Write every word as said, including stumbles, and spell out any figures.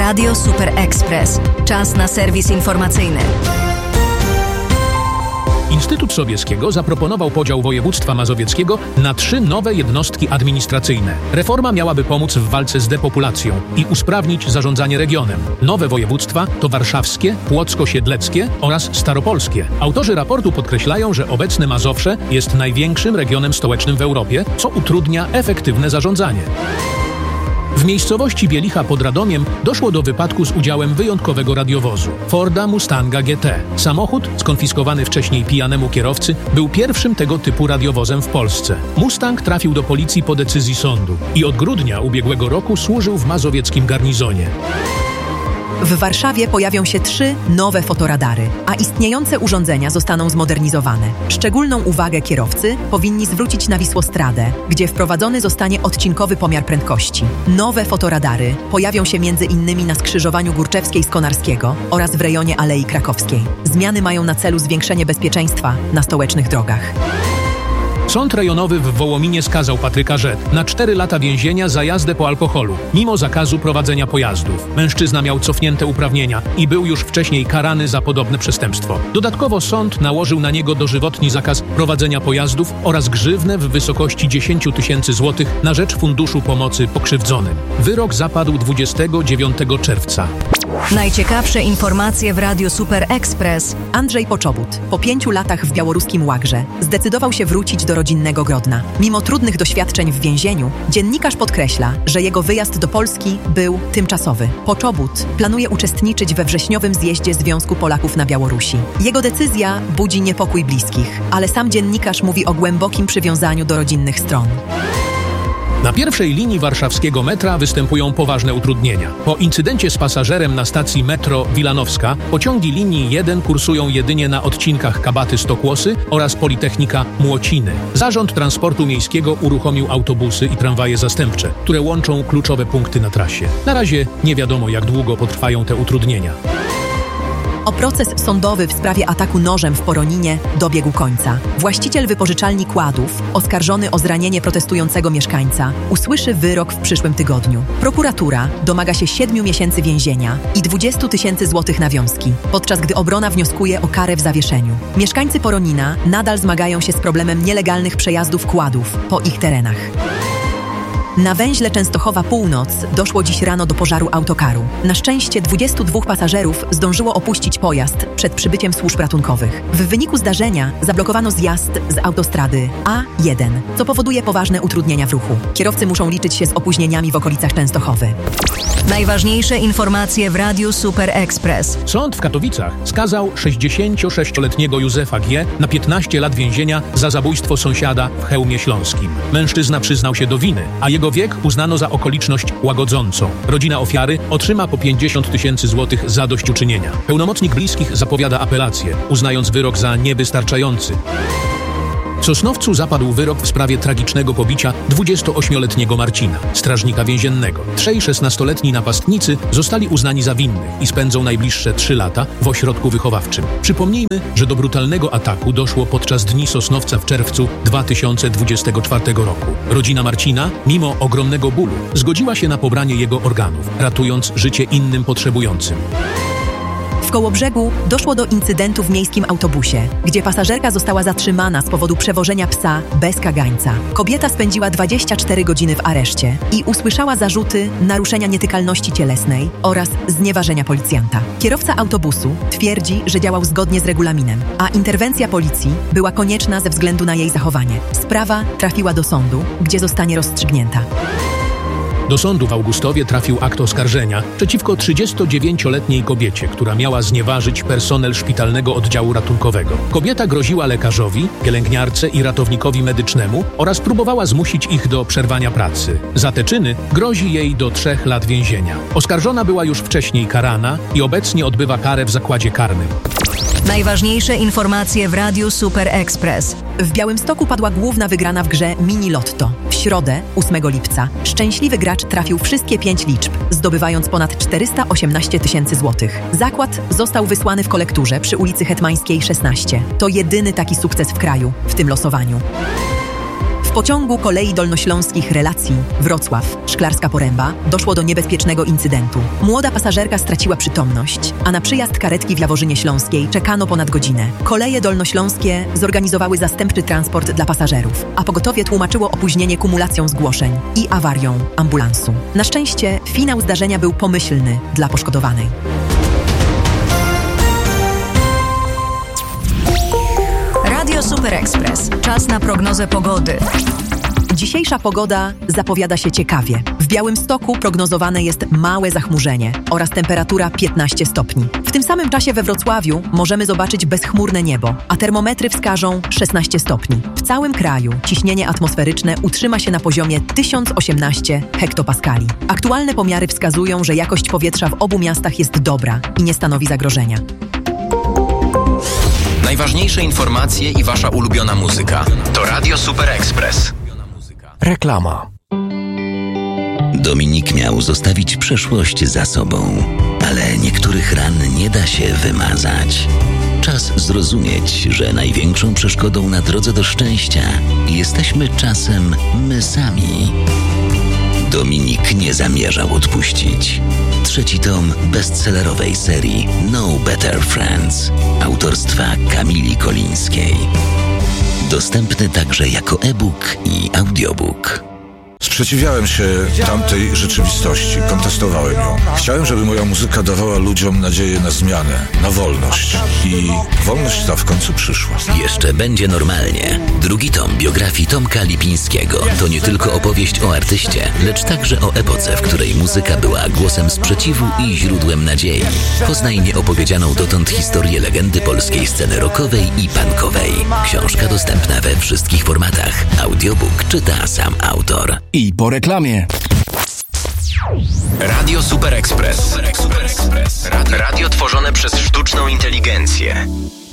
Radio Super Express. Czas na serwis informacyjny. Instytut Sobieskiego zaproponował podział województwa mazowieckiego na trzy nowe jednostki administracyjne. Reforma miałaby pomóc w walce z depopulacją i usprawnić zarządzanie regionem. Nowe województwa to warszawskie, płocko-siedleckie oraz staropolskie. Autorzy raportu podkreślają, że obecne Mazowsze jest największym regionem stołecznym w Europie, co utrudnia efektywne zarządzanie. W miejscowości Bielicha pod Radomiem doszło do wypadku z udziałem wyjątkowego radiowozu Forda Mustanga G T. Samochód, skonfiskowany wcześniej pijanemu kierowcy, był pierwszym tego typu radiowozem w Polsce. Mustang trafił do policji po decyzji sądu i od grudnia ubiegłego roku służył w mazowieckim garnizonie. W Warszawie pojawią się trzy nowe fotoradary, a istniejące urządzenia zostaną zmodernizowane. Szczególną uwagę kierowcy powinni zwrócić na Wisłostradę, gdzie wprowadzony zostanie odcinkowy pomiar prędkości. Nowe fotoradary pojawią się między innymi na skrzyżowaniu Górczewskiej z Konarskiego oraz w rejonie Alei Krakowskiej. Zmiany mają na celu zwiększenie bezpieczeństwa na stołecznych drogach. Sąd rejonowy w Wołominie skazał Patryka Rzet na cztery lata więzienia za jazdę po alkoholu, mimo zakazu prowadzenia pojazdów. Mężczyzna miał cofnięte uprawnienia i był już wcześniej karany za podobne przestępstwo. Dodatkowo sąd nałożył na niego dożywotni zakaz prowadzenia pojazdów oraz grzywnę w wysokości dziesięć tysięcy złotych na rzecz Funduszu Pomocy Pokrzywdzonym. Wyrok zapadł dwudziestego dziewiątego czerwca. Najciekawsze informacje w Radiu Super Express. Andrzej Poczobut po pięciu latach w białoruskim Łagrze zdecydował się wrócić do rodzinnego Grodna. Mimo trudnych doświadczeń w więzieniu, dziennikarz podkreśla, że jego wyjazd do Polski był tymczasowy. Poczobut planuje uczestniczyć we wrześniowym zjeździe Związku Polaków na Białorusi. Jego decyzja budzi niepokój bliskich, ale sam dziennikarz mówi o głębokim przywiązaniu do rodzinnych stron. Na pierwszej linii warszawskiego metra występują poważne utrudnienia. Po incydencie z pasażerem na stacji metro Wilanowska pociągi linii jeden kursują jedynie na odcinkach Kabaty-Stokłosy oraz Politechnika Młociny. Zarząd Transportu Miejskiego uruchomił autobusy i tramwaje zastępcze, które łączą kluczowe punkty na trasie. Na razie nie wiadomo, jak długo potrwają te utrudnienia. O proces sądowy w sprawie ataku nożem w Poroninie dobiegł końca. Właściciel wypożyczalni kładów, oskarżony o zranienie protestującego mieszkańca, usłyszy wyrok w przyszłym tygodniu. Prokuratura domaga się siedmiu miesięcy więzienia i dwudziestu tysięcy złotych nawiązki, podczas gdy obrona wnioskuje o karę w zawieszeniu. Mieszkańcy Poronina nadal zmagają się z problemem nielegalnych przejazdów kładów po ich terenach. Na węźle Częstochowa Północ doszło dziś rano do pożaru autokaru. Na szczęście dwudziestu dwóch pasażerów zdążyło opuścić pojazd przed przybyciem służb ratunkowych. W wyniku zdarzenia zablokowano zjazd z autostrady A jeden, co powoduje poważne utrudnienia w ruchu. Kierowcy muszą liczyć się z opóźnieniami w okolicach Częstochowy. Najważniejsze informacje w Radiu Super Express. Sąd w Katowicach skazał sześćdziesięciosześcioletniego Józefa G. na piętnaście lat więzienia za zabójstwo sąsiada w Chełmie Śląskim. Mężczyzna przyznał się do winy, a jego wiek uznano za okoliczność łagodzącą. Rodzina ofiary otrzyma po pięćdziesiąt tysięcy złotych zadośćuczynienia. Pełnomocnik bliskich zapowiada apelację, uznając wyrok za niewystarczający. W Sosnowcu zapadł wyrok w sprawie tragicznego pobicia dwudziestoośmioletniego Marcina, strażnika więziennego. Trzej szesnastoletni napastnicy zostali uznani za winnych i spędzą najbliższe trzy lata w ośrodku wychowawczym. Przypomnijmy, że do brutalnego ataku doszło podczas Dni Sosnowca w czerwcu dwa tysiące dwudziestego czwartego roku. Rodzina Marcina, mimo ogromnego bólu, zgodziła się na pobranie jego organów, ratując życie innym potrzebującym. W Kołobrzegu doszło do incydentu w miejskim autobusie, gdzie pasażerka została zatrzymana z powodu przewożenia psa bez kagańca. Kobieta spędziła dwadzieścia cztery godziny w areszcie i usłyszała zarzuty naruszenia nietykalności cielesnej oraz znieważenia policjanta. Kierowca autobusu twierdzi, że działał zgodnie z regulaminem, a interwencja policji była konieczna ze względu na jej zachowanie. Sprawa trafiła do sądu, gdzie zostanie rozstrzygnięta. Do sądu w Augustowie trafił akt oskarżenia przeciwko trzydziestodziewięcioletniej kobiecie, która miała znieważyć personel szpitalnego oddziału ratunkowego. Kobieta groziła lekarzowi, pielęgniarce i ratownikowi medycznemu oraz próbowała zmusić ich do przerwania pracy. Za te czyny grozi jej do trzech lat więzienia. Oskarżona była już wcześniej karana i obecnie odbywa karę w zakładzie karnym. Najważniejsze informacje w Radiu Super Express. W Białymstoku padła główna wygrana w grze Mini Lotto. W środę, ósmego lipca, szczęśliwy gracz trafił wszystkie pięć liczb, zdobywając ponad czterysta osiemnaście tysięcy złotych. Zakład został wysłany w kolekturze przy ulicy Hetmańskiej szesnaście. To jedyny taki sukces w kraju w tym losowaniu. W pociągu kolei dolnośląskich relacji Wrocław, Szklarska Poręba doszło do niebezpiecznego incydentu. Młoda pasażerka straciła przytomność, a na przyjazd karetki w Jaworzynie Śląskiej czekano ponad godzinę. Koleje dolnośląskie zorganizowały zastępczy transport dla pasażerów, a pogotowie tłumaczyło opóźnienie kumulacją zgłoszeń i awarią ambulansu. Na szczęście finał zdarzenia był pomyślny dla poszkodowanej. Radio Super Express. Czas na prognozę pogody. Dzisiejsza pogoda zapowiada się ciekawie. W Białymstoku prognozowane jest małe zachmurzenie oraz temperatura piętnaście stopni. W tym samym czasie we Wrocławiu możemy zobaczyć bezchmurne niebo, a termometry wskażą szesnaście stopni. W całym kraju ciśnienie atmosferyczne utrzyma się na poziomie tysiąc osiemnaście hektopaskali. Aktualne pomiary wskazują, że jakość powietrza w obu miastach jest dobra i nie stanowi zagrożenia. Najważniejsze informacje i wasza ulubiona muzyka to Radio Super Express. Reklama. Dominik miał zostawić przeszłość za sobą, ale niektórych ran nie da się wymazać. Czas zrozumieć, że największą przeszkodą na drodze do szczęścia jesteśmy czasem my sami. Dominik nie zamierzał odpuścić. Trzeci tom bestsellerowej serii No Better Friends autorstwa Kamili Kolińskiej. Dostępny także jako e-book i audiobook. Sprzeciwiałem się tamtej rzeczywistości, kontestowałem ją. Chciałem, żeby moja muzyka dawała ludziom nadzieję na zmianę, na wolność. I wolność ta w końcu przyszła. Jeszcze będzie normalnie. Drugi tom biografii Tomka Lipińskiego to nie tylko opowieść o artyście, lecz także o epoce, w której muzyka była głosem sprzeciwu i źródłem nadziei. Poznaj nieopowiedzianą dotąd historię legendy polskiej sceny rockowej i punkowej. Książka dostępna we wszystkich formatach. Audiobook czyta sam autor. I po reklamie. Radio Super Express. Radio tworzone przez sztuczną inteligencję.